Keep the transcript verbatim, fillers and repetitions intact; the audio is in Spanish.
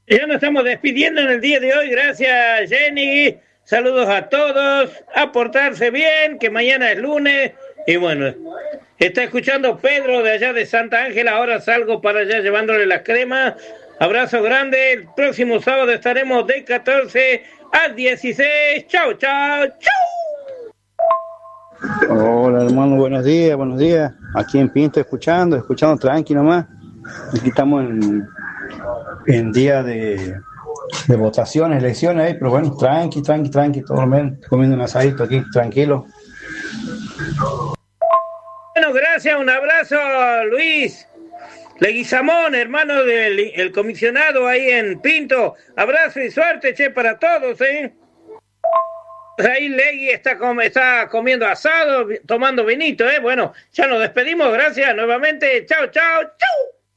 Ya nos estamos despidiendo en el día de hoy. Gracias, Jenny. Saludos a todos. A portarse bien, que mañana es lunes. Y bueno, está escuchando Pedro de allá de Santa Ángela. Ahora salgo para allá llevándole las cremas. Abrazo grande. El próximo sábado estaremos de catorce a dieciséis. Chau, chau, chau. Hola, hermano. Buenos días, buenos días. Aquí en Pinto escuchando, escuchando tranqui nomás. Aquí estamos en, en día de, de votaciones, elecciones ahí, pero bueno, tranqui, tranqui, tranqui, todo el menos, comiendo un asadito aquí, tranquilo. Bueno, gracias, un abrazo, Luis Leguizamón, hermano del el comisionado ahí en Pinto. Abrazo y suerte, che, para todos, ¿eh? Ahí Legui está, com- está comiendo asado, tomando vinito, ¿eh? Bueno, ya nos despedimos, gracias nuevamente. Chao, chao, chao.